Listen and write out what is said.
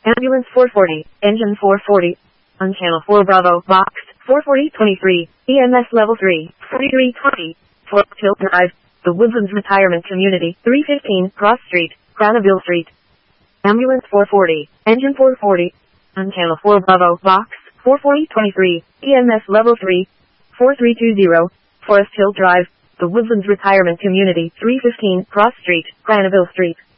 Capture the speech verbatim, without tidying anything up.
Ambulance four forty, engine four forty. On channel four Bravo, box four forty twenty-three, E M S level three, forty-three twenty, Fort Hill Drive, The Woodlands Retirement Community, three fifteen, Cross Street, Granville Street. Ambulance four forty, engine four forty. On channel four Bravo, box four forty twenty-three, E M S level three, forty-three twenty, Forest Hill Drive, The Woodlands Retirement Community, three fifteen, Cross Street, Granville Street.